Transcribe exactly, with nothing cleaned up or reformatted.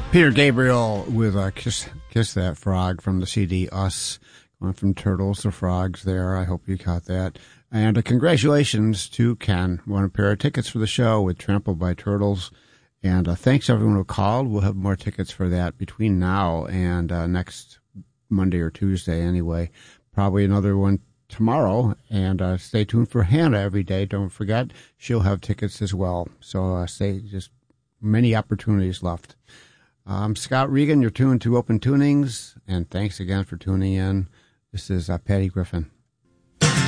Peter Gabriel with uh, Kiss Kiss That Frog from the C D Us, going from turtles to frogs there. I hope you caught that. And uh, congratulations to Ken. Won a pair of tickets for the show with Trampled by Turtles. And uh, thanks everyone who called. We'll have more tickets for that between now and uh, next Monday or Tuesday anyway. Probably another one tomorrow. And uh, stay tuned for Hannah every day. Don't forget, she'll have tickets as well. So uh, stay, just many opportunities left. I'm Scott Regan. You're tuned to Open Tunings, and thanks again for tuning in. This is uh, Patty Griffin.